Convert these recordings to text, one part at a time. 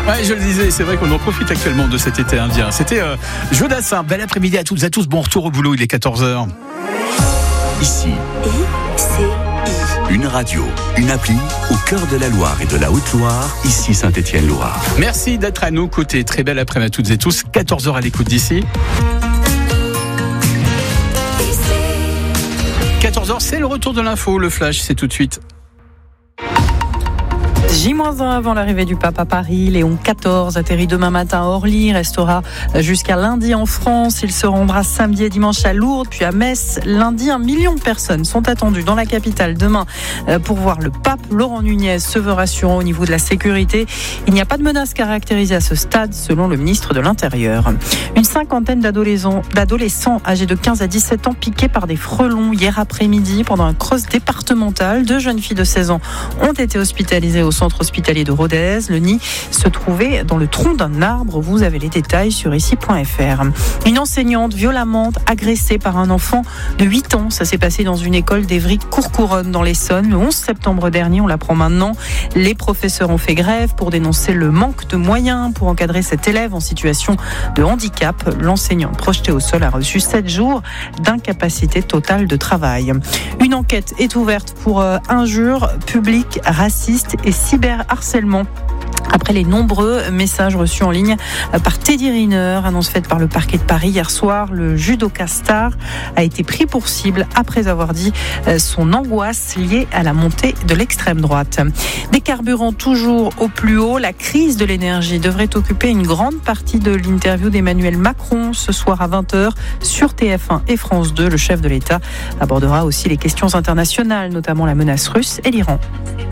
Ouais, je le disais, c'est vrai qu'on en profite actuellement de cet été indien. C'était Jodassin. Bel après-midi à toutes et à tous. Bon retour au boulot, il est 14h. Ici, une radio, une appli au cœur de la Loire et de la Haute-Loire, ici Saint-Étienne-Loire. Merci d'être à nos côtés. Très belle après-midi à toutes et tous. 14h à l'écoute d'ici. 14h, c'est le retour de l'info. Le flash, c'est tout de suite. J-1 avant l'arrivée du pape à Paris. Léon XIV atterrit demain matin à Orly, restera jusqu'à lundi en France. Il se rendra samedi et dimanche à Lourdes, puis à Metz. Lundi, 1 million de personnes sont attendues dans la capitale demain pour voir le pape. Laurent Nunez se veut rassurant au niveau de la sécurité. Il n'y a pas de menace caractérisée à ce stade, selon le ministre de l'Intérieur. Une cinquantaine d'adolescents âgés de 15 à 17 ans piqués par des frelons hier après-midi pendant un cross départemental. 2 jeunes filles de 16 ans ont été hospitalisées au centre hospitalier de Rodez. Le nid se trouvait dans le tronc d'un arbre. Vous avez les détails sur ici.fr. Une enseignante violemment agressée par un enfant de 8 ans. Ça s'est passé dans une école d'Évry-Courcouronnes dans l'Essonne. Le 11 septembre dernier, on l'apprend maintenant. Les professeurs ont fait grève pour dénoncer le manque de moyens pour encadrer cet élève en situation de handicap. L'enseignante projetée au sol a reçu 7 jours d'incapacité totale de travail. Une enquête est ouverte pour injures publiques, racistes et cyberharcèlement. Après les nombreux messages reçus en ligne par Teddy Riner, annonce faite par le parquet de Paris hier soir, le judoka star a été pris pour cible après avoir dit son angoisse liée à la montée de l'extrême droite. Des carburants toujours au plus haut, la crise de l'énergie devrait occuper une grande partie de l'interview d'Emmanuel Macron ce soir à 20h sur TF1 et France 2. Le chef de l'État abordera aussi les questions internationales, notamment la menace russe et l'Iran.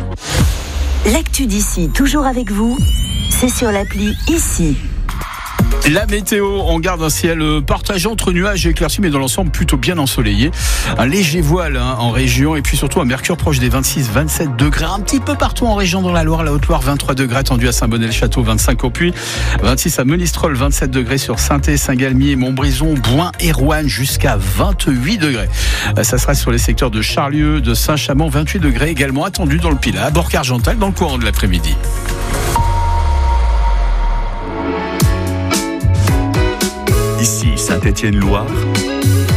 L'actu d'ici, toujours avec vous, c'est sur l'appli Ici. La météo, on garde un ciel partagé entre nuages et éclaircis, mais dans l'ensemble plutôt bien ensoleillé. Un léger voile en région et puis surtout un mercure proche des 26-27 degrés. Un petit peu partout en région dans la Loire, la Haute-Loire, 23 degrés attendu à Saint-Bonnet-le-Château, 25 au Puy, 26 à Monistrol, 27 degrés sur Saint-Thé, Saint-Galmier, Montbrison, Bouin et Roanne, jusqu'à 28 degrés. Ça sera sur les secteurs de Charlieu, de Saint-Chamond, 28 degrés également attendu dans le Pilat, à Bourg-Argental dans le courant de l'après-midi. Ici Saint-Étienne-Loire,